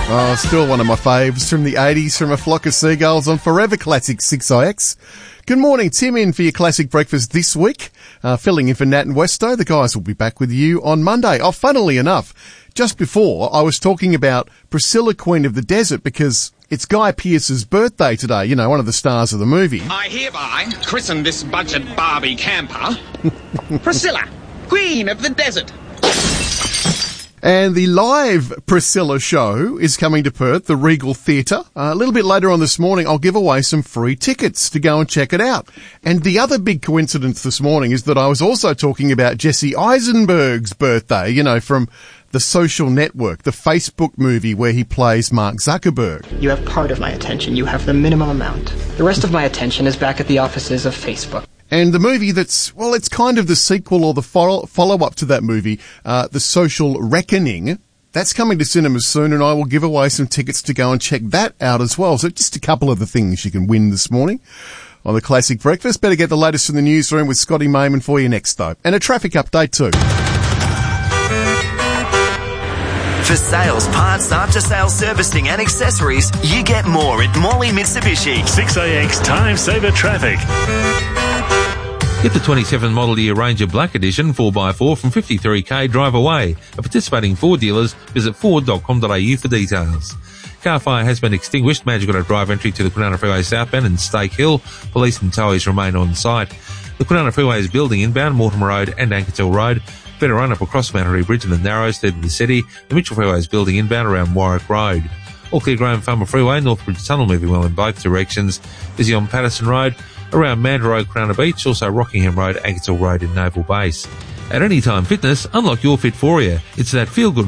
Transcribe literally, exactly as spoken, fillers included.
Oh, still one of my faves from the eighties, from A Flock of Seagulls on Forever Classic six I X. Good morning, Tim in for your classic breakfast this week. Uh, filling in for Nat and Westo. The guys will be back with you on Monday. Oh, funnily enough, just before I was talking about Priscilla, Queen of the Desert, because it's Guy Pearce's birthday today, you know, one of the stars of the movie. I hereby christen this budget Barbie camper Priscilla, Queen of the Desert. And the live Priscilla show is coming to Perth, the Regal Theatre. Uh, a little bit later on this morning, I'll give away some free tickets to go and check it out. And the other big coincidence this morning is that I was also talking about Jesse Eisenberg's birthday, you know, from The Social Network, the Facebook movie where he plays Mark Zuckerberg. You have part of my attention. You have the minimum amount. The rest of my attention is back at the offices of Facebook. And the movie that's, well, it's kind of the sequel or the follow- follow-up to that movie, uh, The Social Reckoning, that's coming to cinemas soon, and I will give away some tickets to go and check that out as well. So just a couple of the things you can win this morning on the Classic Breakfast. Better get the latest from the newsroom with Scotty Mayman for you next, though. And a traffic update too. For sales, parts, after-sales servicing and accessories, you get more at Morley Mitsubishi. six A X Time Saver Traffic. Get the twenty-seven model year Ranger Black Edition four by four from fifty-three K drive away. At participating Ford dealers, visit ford dot com dot a u for details. Car fire has been extinguished. Magic got a drive entry to the Kwinana Freeway southbound and Stake Hill. Police and towies remain on site. The Kwinana Freeway is building inbound Mortimer Road and Ankersell Road. Better run up across the Mount Henry Bridge and the Narrows through to the city. The Mitchell Freeway is building inbound around Warwick Road. All clear Graham Farmer Freeway, Northbridge Tunnel moving well in both directions. Busy on Patterson Road, around Mandurah Road, Crown Beach, also Rockingham Road, Ankersell Road and Naval Base. At Anytime Fitness, unlock your fit for you. It's that feel-good